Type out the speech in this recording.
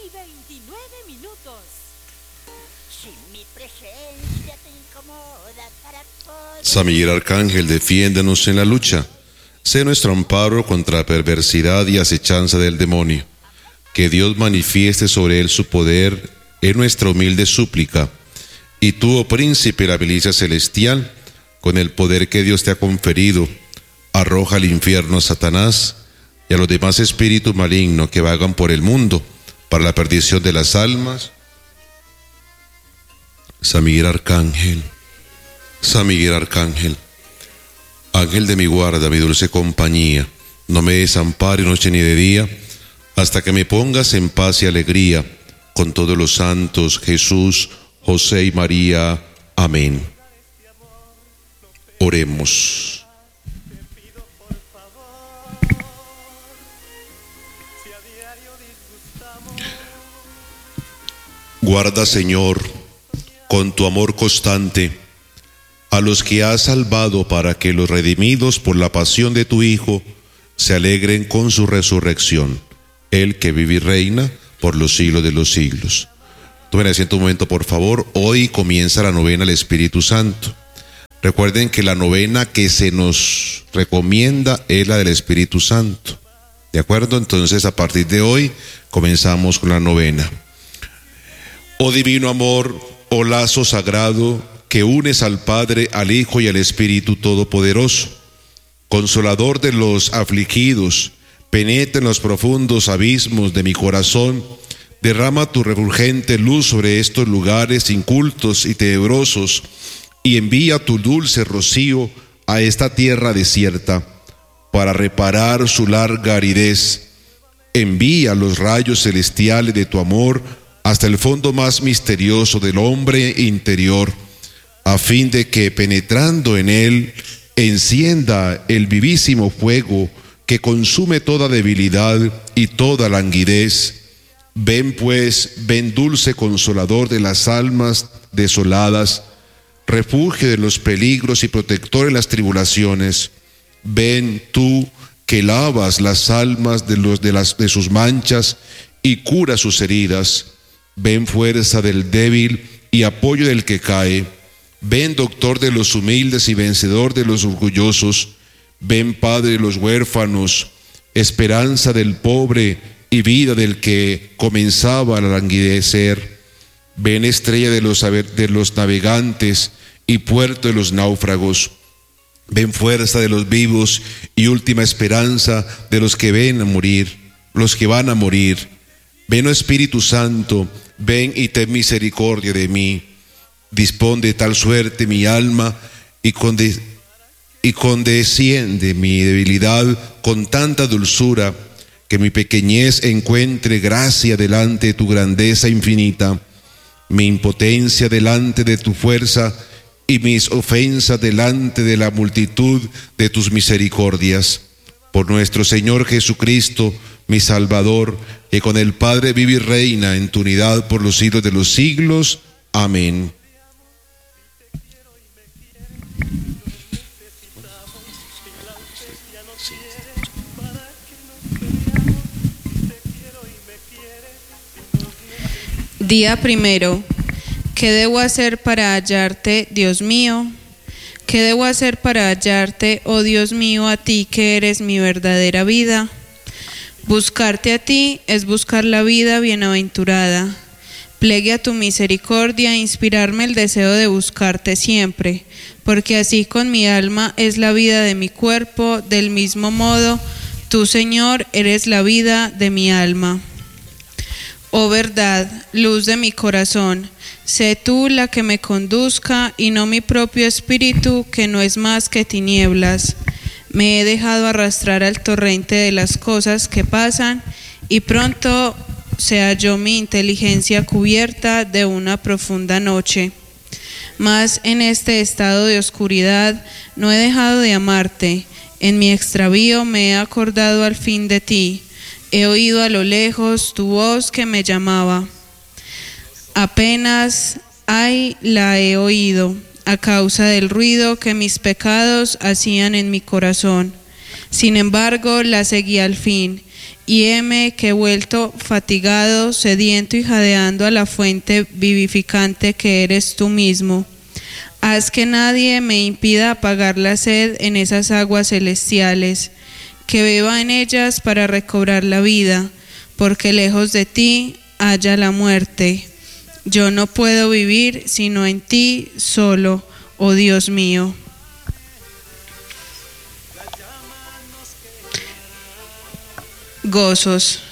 9:29. Si mi presencia te incomoda para poder... San Miguel Arcángel, defiéndanos en la lucha. Sé nuestro amparo contra la perversidad y acechanza del demonio. Que Dios manifieste sobre él su poder en nuestra humilde súplica. Y tú, oh príncipe de la milicia celestial, con el poder que Dios te ha conferido, arroja al infierno a Satanás y a los demás espíritus malignos que vagan por el mundo para la perdición de las almas. San Miguel Arcángel, San Miguel Arcángel, ángel de mi guarda, mi dulce compañía, no me desampares noche ni de día, hasta que me pongas en paz y alegría con todos los santos, Jesús, José y María. Amén. Oremos. Guarda, Señor, con tu amor constante, a los que has salvado, para que los redimidos por la pasión de tu Hijo se alegren con su resurrección, Él que vive y reina por los siglos de los siglos. Tomen asiento un momento, por favor. Hoy comienza la novena al Espíritu Santo. Recuerden que la novena que se nos recomienda es la del Espíritu Santo. ¿De acuerdo? Entonces, a partir de hoy comenzamos con la novena. Oh divino amor, oh lazo sagrado que unes al Padre, al Hijo y al Espíritu Todopoderoso, consolador de los afligidos, penetra en los profundos abismos de mi corazón, derrama tu refulgente luz sobre estos lugares incultos y tenebrosos, y envía tu dulce rocío a esta tierra desierta, para reparar su larga aridez. Envía los rayos celestiales de tu amor hasta el fondo más misterioso del hombre interior, a fin de que, penetrando en él, encienda el vivísimo fuego que consume toda debilidad y toda languidez. Ven pues, ven dulce consolador de las almas desoladas, refugio de los peligros y protector en las tribulaciones. Ven tú que lavas las almas de sus manchas y cura sus heridas. Ven fuerza del débil y apoyo del que cae. Ven doctor de los humildes y vencedor de los orgullosos. Ven padre de los huérfanos, esperanza del pobre y vida del que comenzaba a languidecer. Ven estrella de los navegantes y puerto de los náufragos. Ven fuerza de los vivos y última esperanza de los que van a morir. Ven, oh Espíritu Santo, ven y ten misericordia de mí. Dispón de tal suerte mi alma y condesciende mi debilidad con tanta dulzura, que mi pequeñez encuentre gracia delante de tu grandeza infinita, mi impotencia delante de tu fuerza y mis ofensas delante de la multitud de tus misericordias. Por nuestro Señor Jesucristo, mi Salvador, que con el Padre vive y reina en tu unidad por los siglos de los siglos. Amén. Día primero. ¿Qué debo hacer para hallarte, Dios mío? ¿Qué debo hacer para hallarte, oh Dios mío, a ti que eres mi verdadera vida? Buscarte a ti es buscar la vida bienaventurada. Plegue a tu misericordia inspirarme el deseo de buscarte siempre, porque así con mi alma es la vida de mi cuerpo, del mismo modo, tú, Señor, eres la vida de mi alma. Oh verdad, luz de mi corazón, sé tú la que me conduzca y no mi propio espíritu, que no es más que tinieblas. Me he dejado arrastrar al torrente de las cosas que pasan y pronto se halló mi inteligencia cubierta de una profunda noche. Mas en este estado de oscuridad no he dejado de amarte, en mi extravío me he acordado al fin de ti. He oído a lo lejos tu voz que me llamaba. Apenas la he oído, a causa del ruido que mis pecados hacían en mi corazón. Sin embargo, la seguí al fin, y heme que he vuelto fatigado, sediento y jadeando a la fuente vivificante que eres tú mismo. Haz que nadie me impida apagar la sed en esas aguas celestiales, que beba en ellas para recobrar la vida, porque lejos de ti haya la muerte. Yo no puedo vivir sino en ti solo, oh Dios mío. Gozos.